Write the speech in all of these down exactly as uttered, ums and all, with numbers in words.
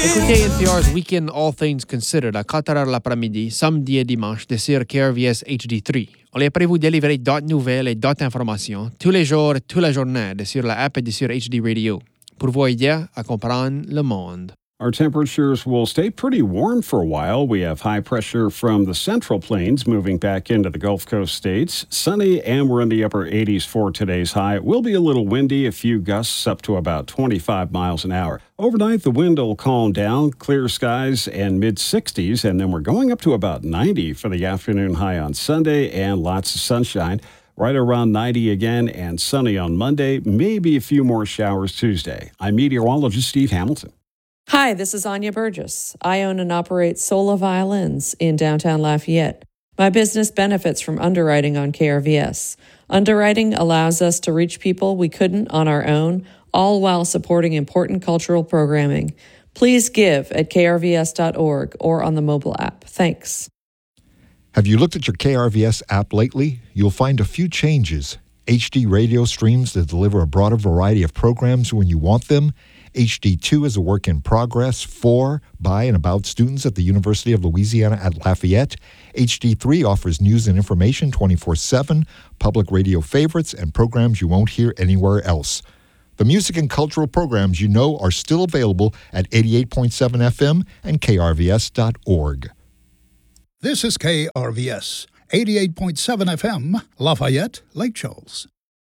Écoutez N P R's Weekend All Things Considered à quatre heures l'après-midi, samedi et dimanche, de sur K R V S H D trois. On est prêt à vous délivrer d'autres nouvelles et d'autres informations tous les jours et toute la journée de sur la app et de sur H D Radio pour vous aider à comprendre le monde. Our temperatures will stay pretty warm for a while. We have high pressure from the central plains moving back into the Gulf Coast states. Sunny, and we're in the upper eighties for today's high. It will be a little windy, a few gusts up to about twenty-five miles an hour. Overnight, the wind will calm down, clear skies, and mid-sixties, and then we're going up to about ninety for the afternoon high on Sunday, and lots of sunshine. Right around ninety again, and sunny on Monday, maybe a few more showers Tuesday. I'm meteorologist Steve Hamilton. Hi, this is Anya Burgess. I own and operate Sola Violins in downtown Lafayette. My business benefits from underwriting on K R V S. Underwriting allows us to reach people we couldn't on our own, all while supporting important cultural programming. Please give at k r v s dot org or on the mobile app. Thanks. Have you looked at your K R V S app lately? You'll find a few changes. H D radio streams that deliver a broader variety of programs when you want them. H D two is a work in progress for, by, and about students at the University of Louisiana at Lafayette. H D three offers news and information twenty-four seven, public radio favorites, and programs you won't hear anywhere else. The music and cultural programs you know are still available at eighty-eight point seven F M and k r v s dot org. This is K R V S, eighty-eight point seven F M, Lafayette, Lake Charles.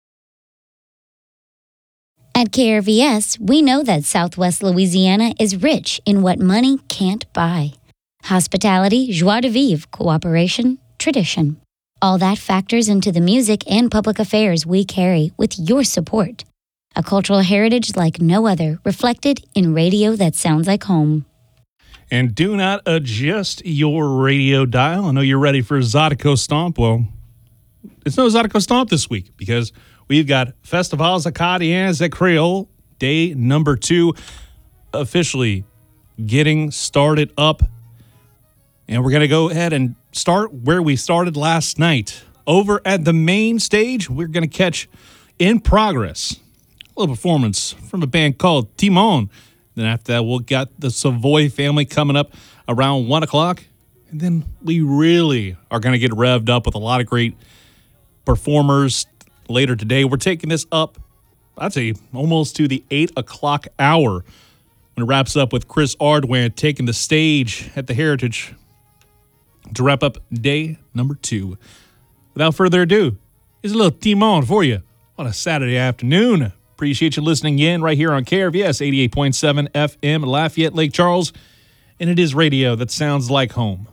At K R V S, we know that Southwest Louisiana is rich in what money can't buy. Hospitality, joie de vivre, cooperation, tradition. All that factors into the music and public affairs we carry with your support. A cultural heritage like no other, reflected in radio that sounds like home. And do not adjust your radio dial. I know you're ready for Zydeco Stomp. Well, it's no Zydeco Stomp this week because we've got Festivals Acadiens et Creole, day number two, officially getting started up. And we're going to go ahead and start where we started last night. Over at the main stage, we're going to catch in progress a little performance from a band called Timon. Then after that, we'll got the Savoy family coming up around one o'clock. And then we really are going to get revved up with a lot of great performers later today. We're taking this up, I'd say, almost to the eight o'clock hour when it wraps up with Chris Ardwan taking the stage at the Heritage to wrap up day number two. Without further ado, here's a little Timon for you on a Saturday afternoon. Appreciate you listening in right here on K R V S eighty-eight point seven F M, Lafayette, Lake Charles. And it is radio that sounds like home.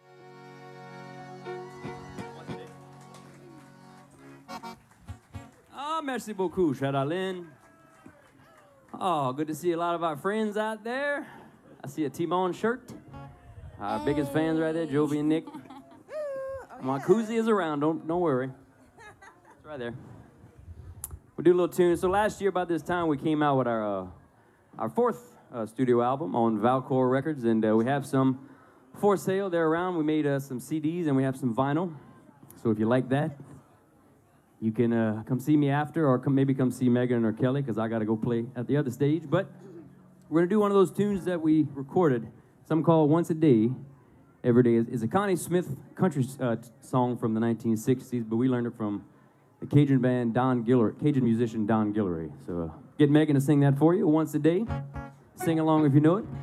Ah, merci beaucoup, Chadalin. Oh, good to see a lot of our friends out there. I see a Timon shirt. Our biggest fans right there, Jovi and Nick. My koozie is around, don't, don't worry. It's right there. We'll do a little tune. So last year about this time, we came out with our uh, our fourth uh, studio album on Valcor Records, and uh, we have some for sale. They're around. We made uh, some C Ds, and we have some vinyl. So if you like that, you can uh, come see me after, or come, maybe come see Megan or Kelly, because I got to go play at the other stage. But we're going to do one of those tunes that we recorded, some called Once a Day, Every Day. It's a Connie Smith country uh, song from the nineteen sixties, but we learned it from the Cajun band Don Guillory, Cajun musician Don Guillory. So uh, get Megan to sing that for you once a day. Sing along if you know it.